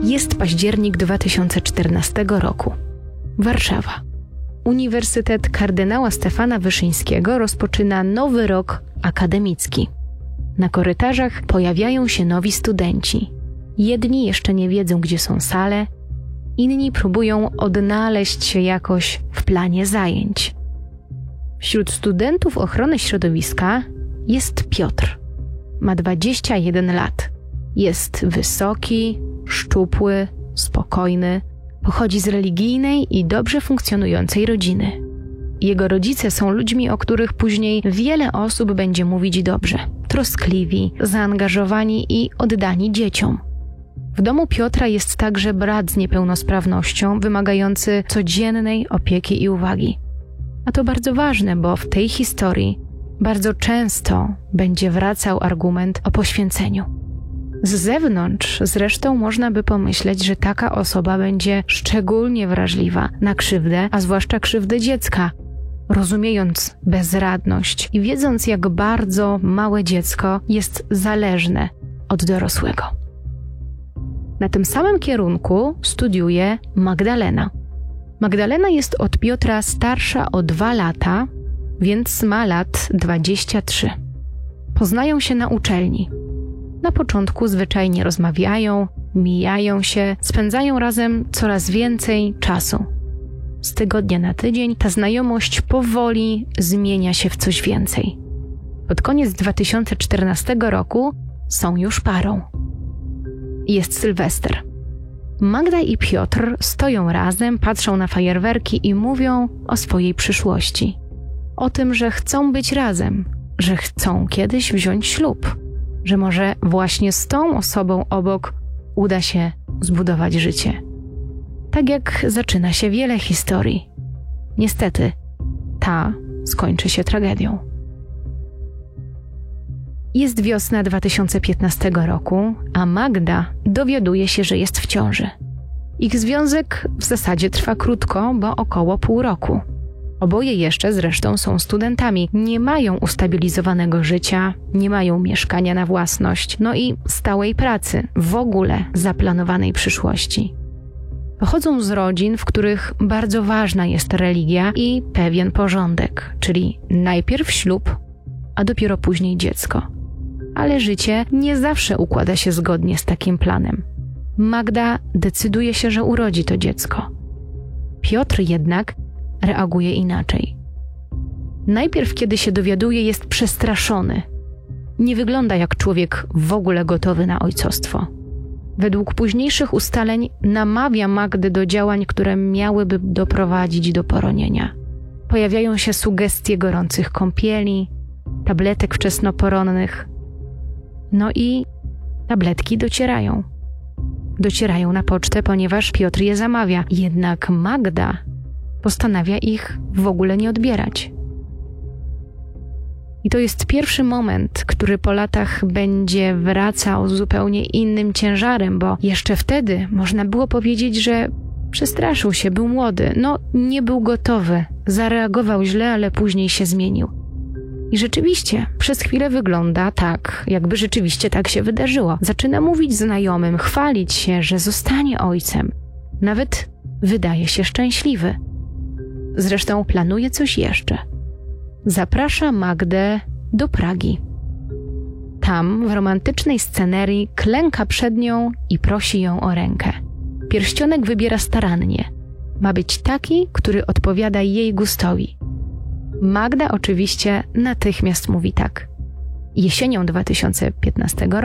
Jest październik 2014 roku. Warszawa. Uniwersytet Kardynała Stefana Wyszyńskiego rozpoczyna nowy rok akademicki. Na korytarzach pojawiają się nowi studenci. Jedni jeszcze nie wiedzą, gdzie są sale, inni próbują odnaleźć się jakoś w planie zajęć. Wśród studentów ochrony środowiska jest Piotr. Ma 21 lat. Jest wysoki, szczupły, spokojny. Pochodzi z religijnej i dobrze funkcjonującej rodziny. Jego rodzice są ludźmi, o których później wiele osób będzie mówić dobrze. Troskliwi, zaangażowani i oddani dzieciom. W domu Piotra jest także brat z niepełnosprawnością, wymagający codziennej opieki i uwagi. A to bardzo ważne, bo w tej historii bardzo często będzie wracał argument o poświęceniu. Z zewnątrz zresztą można by pomyśleć, że taka osoba będzie szczególnie wrażliwa na krzywdę, a zwłaszcza krzywdę dziecka, rozumiejąc bezradność i wiedząc, jak bardzo małe dziecko jest zależne od dorosłego. Na tym samym kierunku studiuje Magdalena. Magdalena jest od Piotra starsza o 2 lata, więc ma lat 23. Poznają się na uczelni. Na początku zwyczajnie rozmawiają, mijają się, spędzają razem coraz więcej czasu. Z tygodnia na tydzień ta znajomość powoli zmienia się w coś więcej. Pod koniec 2014 roku są już parą. Jest Sylwester. Magda i Piotr stoją razem, patrzą na fajerwerki i mówią o swojej przyszłości. O tym, że chcą być razem, że chcą kiedyś wziąć ślub, że może właśnie z tą osobą obok uda się zbudować życie. Tak jak zaczyna się wiele historii. Niestety, ta skończy się tragedią. Jest wiosna 2015 roku, a Magda dowiaduje się, że jest w ciąży. Ich związek w zasadzie trwa krótko, bo około pół roku. Oboje jeszcze zresztą są studentami, nie mają ustabilizowanego życia, nie mają mieszkania na własność, no i stałej pracy, w ogóle zaplanowanej przyszłości. Pochodzą z rodzin, w których bardzo ważna jest religia i pewien porządek, czyli najpierw ślub, a dopiero później dziecko. Ale życie nie zawsze układa się zgodnie z takim planem. Magda decyduje się, że urodzi to dziecko. Piotr jednak reaguje inaczej. Najpierw, kiedy się dowiaduje, jest przestraszony. Nie wygląda jak człowiek w ogóle gotowy na ojcostwo. Według późniejszych ustaleń namawia Magdę do działań, które miałyby doprowadzić do poronienia. Pojawiają się sugestie gorących kąpieli, tabletek wczesnoporonnych. No i tabletki docierają. Docierają na pocztę, ponieważ Piotr je zamawia. Jednak Magda postanawia ich w ogóle nie odbierać. I to jest pierwszy moment, który po latach będzie wracał z zupełnie innym ciężarem, bo jeszcze wtedy można było powiedzieć, że przestraszył się, był młody, nie był gotowy, zareagował źle, ale później się zmienił. I rzeczywiście przez chwilę wygląda tak, jakby rzeczywiście tak się wydarzyło. Zaczyna mówić znajomym, chwalić się, że zostanie ojcem. Nawet wydaje się szczęśliwy. Zresztą planuje coś jeszcze. Zaprasza Magdę do Pragi. Tam, w romantycznej scenerii, klęka przed nią i prosi ją o rękę. Pierścionek wybiera starannie. Ma być taki, który odpowiada jej gustowi. Magda oczywiście natychmiast mówi tak. Jesienią 2015